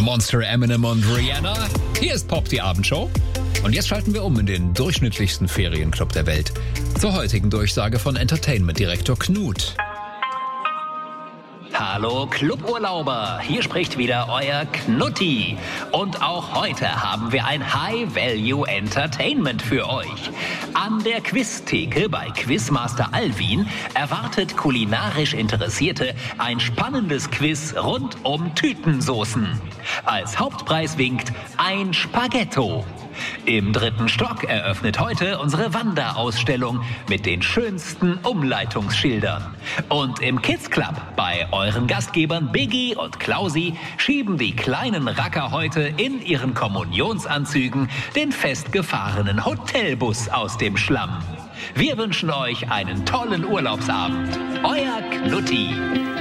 The Monster, Eminem und Rihanna. Hier ist Pop, die Abendshow. Und jetzt schalten wir um in den durchschnittlichsten Ferienclub der Welt. Zur heutigen Durchsage von Entertainment-Direktor Knut. Hallo Cluburlauber, hier spricht wieder euer Knutti. Und auch heute haben wir ein High-Value-Entertainment für euch. An der Quiztheke bei Quizmaster Alwin erwartet kulinarisch Interessierte ein spannendes Quiz rund um Tütensoßen. Als Hauptpreis winkt ein Spaghetto. Im 3. Stock eröffnet heute unsere Wanderausstellung mit den schönsten Umleitungsschildern. Und im Kids Club bei euren Gastgebern Biggie und Klausi schieben die kleinen Racker heute in ihren Kommunionsanzügen den festgefahrenen Hotelbus aus dem Schlamm. Wir wünschen euch einen tollen Urlaubsabend. Euer Knutti.